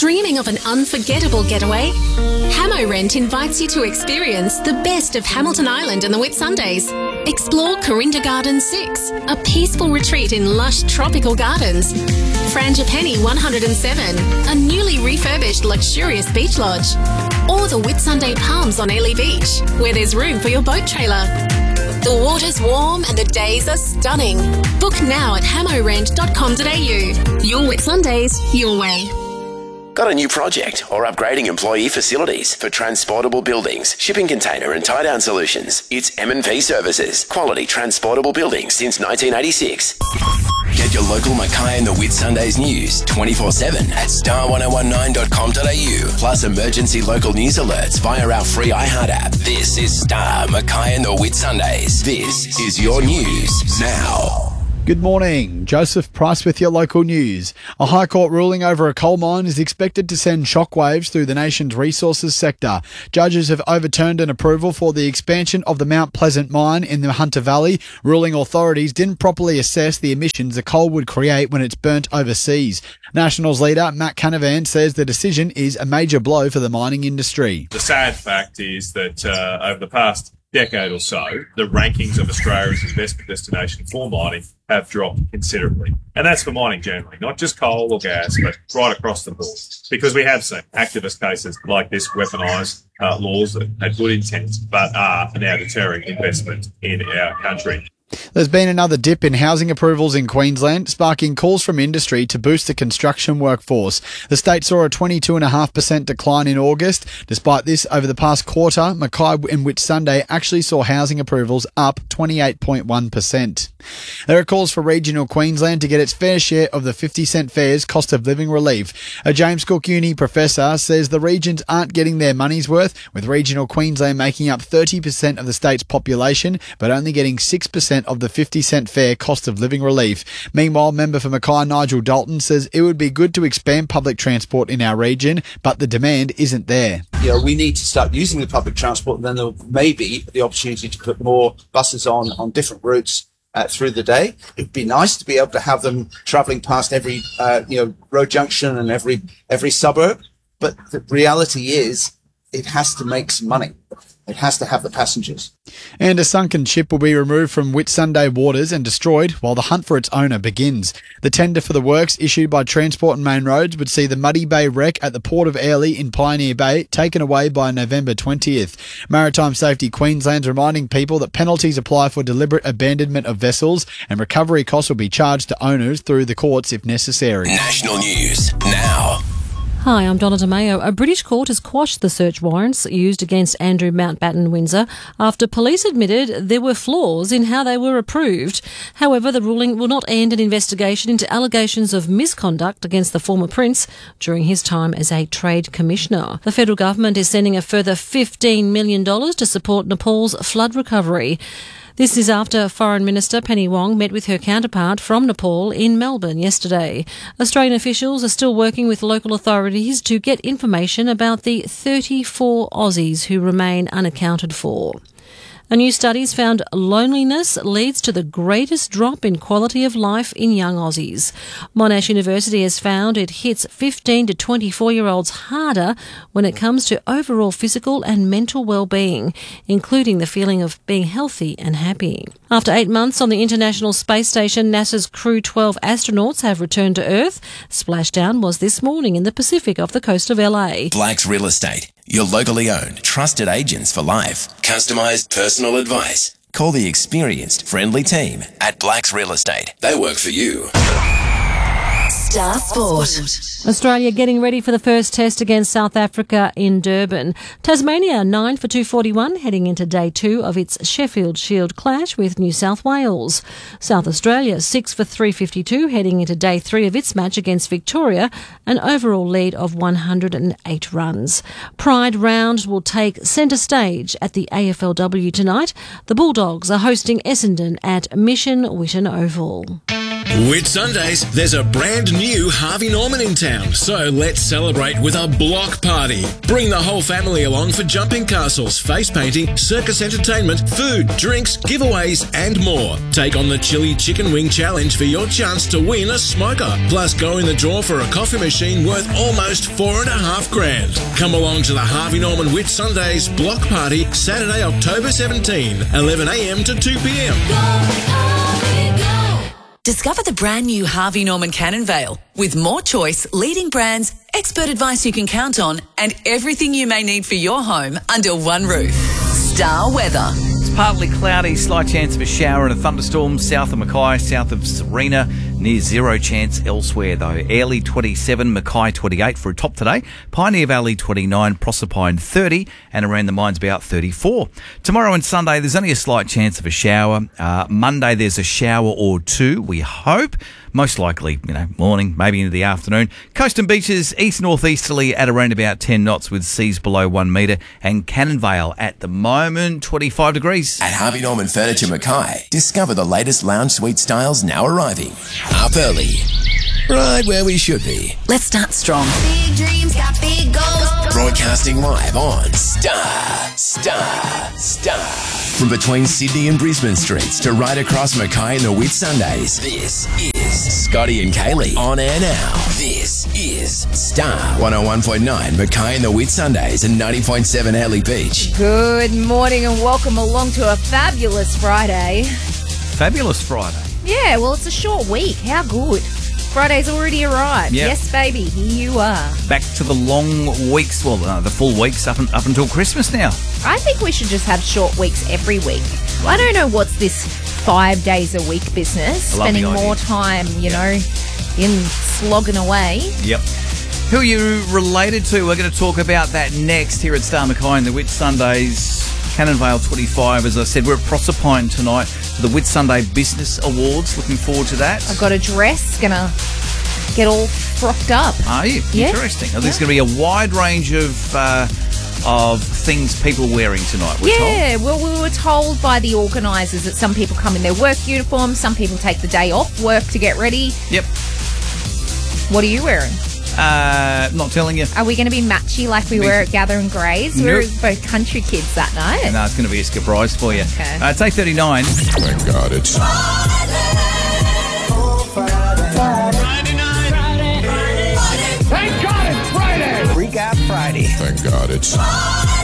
Dreaming of an unforgettable getaway? Hamo Rent invites you to experience the best of Hamilton Island and the Whitsundays. Explore Corinda Gardens 6, a peaceful retreat in lush tropical gardens. Frangipani 107, a newly refurbished luxurious beach lodge. Or the Whitsunday Palms on Airlie Beach, where there's room for your boat trailer. The water's warm and the days are stunning. Book now at hamorent.com.au. Your Whitsundays, your way. Got a new project or upgrading employee facilities for transportable buildings, shipping container and tie-down solutions? It's M&P Services. Quality transportable buildings since 1986. Get your local Mackay and the Whitsundays news 24/7 at star1019.com.au. Plus emergency local news alerts via our free iHeart app. This is Star Mackay and the Whitsundays. This is your news now. Good morning. Joseph Price with your local news. A High Court ruling over a coal mine is expected to send shockwaves through the nation's resources sector. Judges have overturned an approval for the expansion of the Mount Pleasant mine in the Hunter Valley, ruling authorities didn't properly assess the emissions the coal would create when it's burnt overseas. Nationals leader Matt Canavan says the decision is a major blow for the mining industry. The sad fact is that over the past decade or so, the rankings of Australia as investment destination for mining have dropped considerably. And that's for mining generally, not just coal or gas, but right across the board. Because we have seen activist cases like this weaponise laws that had good intent, but are now deterring investment in our country. There's been another dip in housing approvals in Queensland, sparking calls from industry to boost the construction workforce. The state saw a 22.5% decline in August. Despite this, over the past quarter, Mackay and Whitsunday actually saw housing approvals up 28.1%. There are calls for regional Queensland to get its fair share of the 50-cent fares cost of living relief. A James Cook Uni professor says the regions aren't getting their money's worth, with regional Queensland making up 30% of the state's population, but only getting 6% of the 50-cent fare cost of living relief. Meanwhile, member for Mackay Nigel Dalton says it would be good to expand public transport in our region, but the demand isn't there. We need to start using the public transport, and then there may be the opportunity to put more buses on different routes through the day. It'd be nice to be able to have them travelling past every road junction and every suburb, but the reality is it has to make some money. It has to have the passengers. And a sunken ship will be removed from Whitsunday waters and destroyed while the hunt for its owner begins. The tender for the works issued by Transport and Main Roads would see the Muddy Bay wreck at the Port of Airlie in Pioneer Bay taken away by November 20th. Maritime Safety Queensland's reminding people that penalties apply for deliberate abandonment of vessels and recovery costs will be charged to owners through the courts if necessary. National news now. Hi, I'm Donna DeMayo. A British court has quashed the search warrants used against Andrew Mountbatten Windsor after police admitted there were flaws in how they were approved. However, the ruling will not end an investigation into allegations of misconduct against the former prince during his time as a trade commissioner. The federal government is sending a further $15 million to support Nepal's flood recovery. This is after Foreign Minister Penny Wong met with her counterpart from Nepal in Melbourne yesterday. Australian officials are still working with local authorities to get information about the 34 Aussies who remain unaccounted for. A new study's found loneliness leads to the greatest drop in quality of life in young Aussies. Monash University has found it hits 15 to 24-year-olds harder when it comes to overall physical and mental well-being, including the feeling of being healthy and happy. After 8 months on the International Space Station, NASA's Crew 12 astronauts have returned to Earth. Splashdown was this morning in the Pacific off the coast of LA. Black's Real Estate. Your locally owned, trusted agents for life. Customised personal advice. Call the experienced, friendly team at Black's Real Estate. They work for you. Star Sport. Australia getting ready for the first test against South Africa in Durban. Tasmania 9 for 241 heading into day 2 of its Sheffield Shield clash with New South Wales. South Australia 6 for 352 heading into day 3 of its match against Victoria, an overall lead of 108 runs. Pride round will take centre stage at the AFLW tonight. The Bulldogs are hosting Essendon at Mission Whitten Oval. Whit Sundays, there's a brand new Harvey Norman in town, so let's celebrate with a block party. Bring the whole family along for jumping castles, face painting, circus entertainment, food, drinks, giveaways and more. Take on the Chili Chicken Wing Challenge for your chance to win a smoker, plus go in the draw for a coffee machine worth almost $4,500. Come along to the Harvey Norman Whit Sundays block party, Saturday, October 17, 11am to 2pm. Discover the brand new Harvey Norman Cannon Vale with more choice, leading brands, expert advice you can count on, and everything you may need for your home under one roof. Star Weather. It's partly cloudy, slight chance of a shower and a thunderstorm south of Mackay, south of Serena. Near zero chance elsewhere though. Airlie 27, Mackay 28 for a top today. Pioneer Valley 29, Proserpine 30, and around the Mines About 34. Tomorrow and Sunday there's only a slight chance of a shower. Monday there's a shower or two, we hope. Most likely, morning, maybe into the afternoon. Coast and beaches, east-northeasterly at around about 10 knots with seas below 1 metre. And Cannon Vale at the moment, 25 degrees. At Harvey Norman Furniture Mackay, discover the latest lounge suite styles now arriving. Up early, right where we should be. Let's start strong. Big dreams got big goals. Broadcasting live on Star. From between Sydney and Brisbane streets to right across Mackay and the Whit Sundays, this is Scotty and Kaylee on air now. This is Star 101.9 Mackay and the Whit Sundays and 90.7 Airlie Beach. Good morning and welcome along to a fabulous Friday. Fabulous Friday. Yeah, well, it's a short week. How good. Friday's already arrived. Yep. Yes, baby, here you are. Back to the long weeks, the full weeks up until Christmas now. I think we should just have short weeks every week. I don't know what's this 5 days a week business, spending more time, in slogging away. Yep. Who are you related to? We're going to talk about that next here at Star Mackay and the Whit Sundays. Cannon Vale 25, as I said, we're at Proserpine tonight for the Whit Sunday Business Awards. Looking forward to that. I've got a dress, gonna get all frocked up. Are you? Yeah. Interesting. Now, there's going to be a wide range of things people wearing tonight, we're told. Well, we were told by the organisers that some people come in their work uniform, some people take the day off work to get ready. Yep. What are you wearing? Not telling you. Are we going to be matchy like we were at Gather and Grays? We were both country kids that night. No, it's going to be a surprise for you. Okay. It's 8:39. Thank God it's Friday night. Thank God it's Friday. Freak Out Friday. Thank God it's